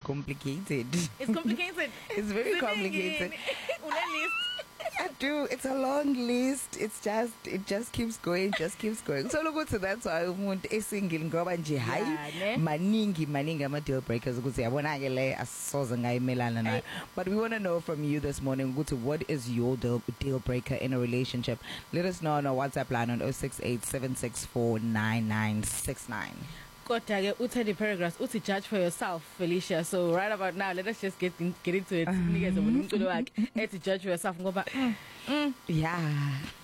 complicated. It's complicated. It's very complicated. I do. It's a long list. It just keeps going, So look to that's why umuntu esingle ngoba nje hayi maningi ama deal breakers ukuthi yabona ke le asoze ngayimelana nayo. But we want to know from you this morning ukuthi what is your deal breaker in a relationship? Let us know on our WhatsApp line on 0687649969. Kodwa ke uthe the paragraphs uthi judge for yourself, Felicia. So right about now let us just get into it. Nikeze umculo wakhe ethi judge for yourself ngoba yeah.